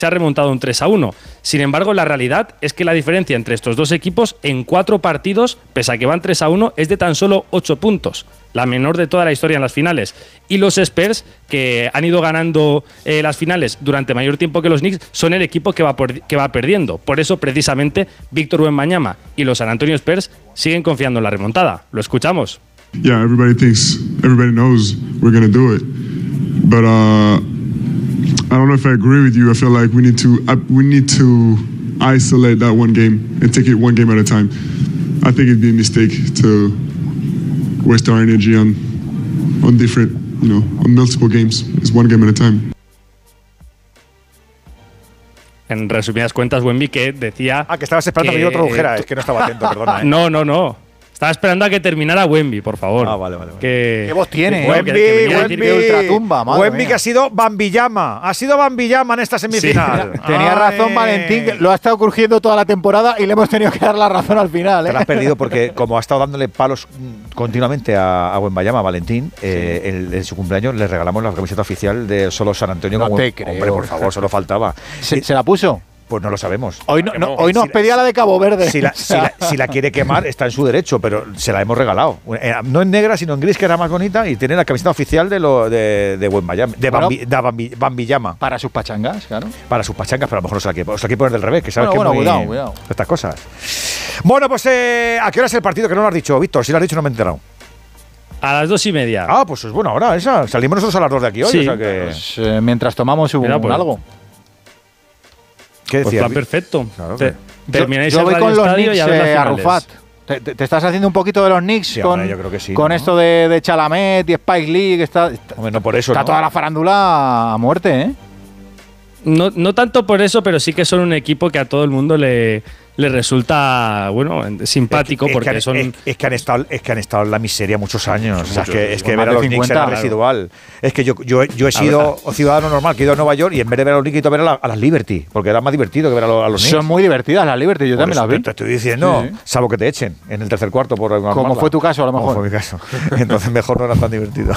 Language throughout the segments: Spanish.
se ha remontado un 3-1. Sin embargo, la realidad es que la diferencia entre estos dos equipos en 4 partidos, pese a que van 3-1, es de tan solo 8 puntos. La menor de toda la historia en las finales. Y los Spurs, que han ido ganando las finales durante mayor tiempo que los Knicks, son el equipo que va perdiendo. Por eso, precisamente, Víctor Wembanyama y los San Antonio Spurs siguen confiando en la remontada. Lo escuchamos. Yeah, everybody knows we're going to do it. But I don't know if I agree with you. I feel like we need to isolate that one game and take it one game at a time. I think it'd be a mistake to waste our energy on different, on multiple games. It's one game at a time. En resumidas cuentas, Wemby, que decía... que estabas esperando que yo tradujera, es que no estaba atento, perdona. No. Estaba esperando a que terminara Wemby, por favor. Vale. ¿Qué voz tiene? Wemby ultratumba, madre Wemby mía. que ha sido Bambillama. Ha sido Bambillama en esta semifinal. Sí. Tenía razón Valentín, que lo ha estado crujiendo toda la temporada y le hemos tenido que dar la razón al final. Te la has perdido porque como ha estado dándole palos continuamente a Wembanyama, Valentín, en su cumpleaños le regalamos la camiseta oficial de Solo San Antonio. No te creo. Hombre, por favor, solo faltaba. ¿Se la puso? Pues no lo sabemos. Hoy nos pedía la de Cabo Verde. Si la quiere quemar, está en su derecho, pero se la hemos regalado. No en negra, sino en gris, que era más bonita, y tiene la camiseta oficial de Wembanyama, de Bambillama. Para sus pachangas, claro. Para sus pachangas, pero a lo mejor no se la quiere poner del revés, que sabes que es muy... Cuidado. Estas cosas. Bueno, pues ¿a qué hora es el partido? Que no lo has dicho, Víctor. Si lo has dicho no me he enterado. A las 2:30. Ah, pues es buena hora esa. Salimos nosotros a las 2 de aquí hoy. Sí. O sea que... Pues, mientras tomamos algo. ¿Qué decías? Pues está perfecto. Claro, termináis yo el voy Radio con los Estadio Knicks, y a ver las finales. Arrufat. ¿Te estás haciendo un poquito de los Knicks Sí, hombre, yo creo que sí, con ¿no? esto de Chalamet y Spike Lee? Que está Hombre, no por eso, está ¿no? toda la farándula a muerte, ¿eh? No tanto por eso, pero sí que son un equipo que a todo el mundo le resulta simpático porque son... Es que han estado en la miseria muchos años. O sea, es que ver a más los de Knicks 50, era claro. residual. Es que yo he sido ciudadano normal, que he ido a Nueva York y en vez de ver a los Knicks he ido a ver a las Liberty, porque era más divertido que ver a los Knicks. Son muy divertidas las Liberty, yo también las vi. Te estoy diciendo, Sí. salvo que te echen en el tercer cuarto por alguna Como mala. fue tu caso, a lo mejor. Como fue mi caso. Entonces mejor no era tan divertido.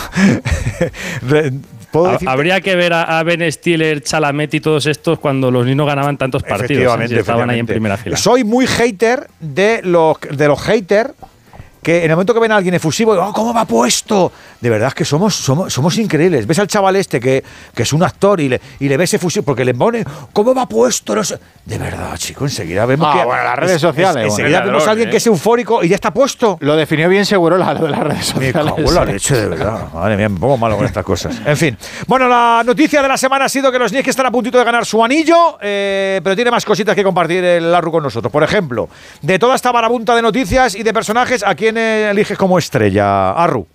Habría que ver a Ben Stiller, Chalamet y todos estos cuando los niños ganaban tantos partidos. Si estaban ahí en primera fila. Soy muy hater de los haters que en el momento que ven a alguien efusivo, ¿cómo va puesto? De verdad es que somos increíbles. Ves al chaval este que es un actor y le ves efusivo porque le pone, ¿cómo va puesto? No sé. De verdad, chico, enseguida vemos que... Bueno, las redes sociales. Enseguida vemos a alguien que es eufórico y ya está puesto. Lo definió bien seguro lo de las redes Me sociales. cago en la leche, de verdad. Madre mía, me pongo malo con estas cosas. En fin. Bueno, la noticia de la semana ha sido que los Knicks están a puntito de ganar su anillo, pero tiene más cositas que compartir el Larru con nosotros. Por ejemplo, de toda esta marabunta de noticias y de personajes, ¿a quién eliges como estrella, Arru?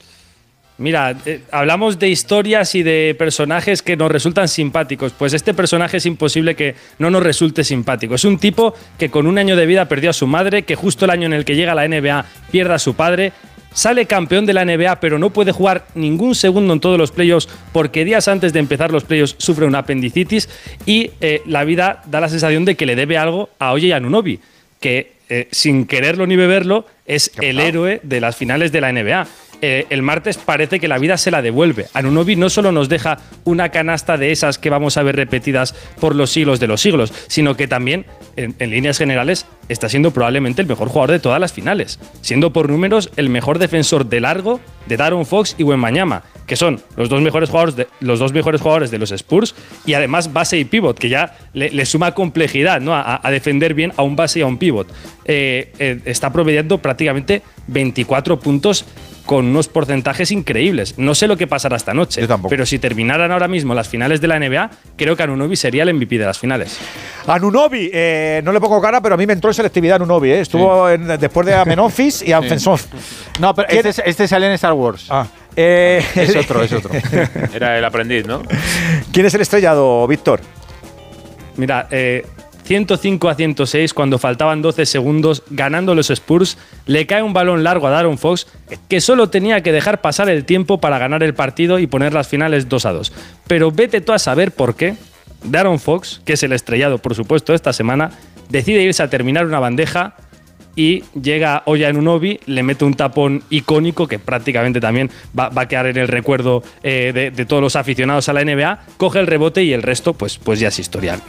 Mira, hablamos de historias y de personajes que nos resultan simpáticos. Pues este personaje es imposible que no nos resulte simpático. Es un tipo que con un año de vida perdió a su madre, que justo el año en el que llega a la NBA pierde a su padre, sale campeón de la NBA pero no puede jugar ningún segundo en todos los playoffs porque días antes de empezar los playoffs sufre una apendicitis y la vida da la sensación de que le debe algo a Oye Anunoby, que sin quererlo ni beberlo es el héroe de las finales de la NBA. El martes parece que la vida se la devuelve. Anunoby no solo nos deja una canasta de esas que vamos a ver repetidas por los siglos de los siglos, sino que también, en líneas generales, está siendo probablemente el mejor jugador de todas las finales, siendo por números el mejor defensor de largo de De'Aaron Fox y Wembanyama, que son los dos mejores jugadores de los Spurs y además base y pivot, que ya le suma complejidad, ¿no? a defender bien a un base y a un pivot. Está promediando prácticamente 24 puntos con unos porcentajes increíbles. No sé lo que pasará esta noche, pero si terminaran ahora mismo las finales de la NBA, creo que Anunoby sería el MVP de las finales. Anunoby, no le pongo cara, pero a mí me entró en selectividad Anunoby. Estuvo después de Amenofis y Anfensov. No, pero este sale en Star Wars. Es otro. Era el aprendiz, ¿no? ¿Quién es el estrellado, Víctor? Mira, 105-106, cuando faltaban 12 segundos, ganando los Spurs, le cae un balón largo a De'Aaron Fox, que solo tenía que dejar pasar el tiempo para ganar el partido y poner las finales 2-2. Pero vete tú a saber por qué De'Aaron Fox, que es el estrellado, por supuesto, esta semana, decide irse a terminar una bandeja y llega Oye Anunoby, le mete un tapón icónico que prácticamente también va a quedar en el recuerdo de todos los aficionados a la NBA, coge el rebote y el resto pues ya es historia.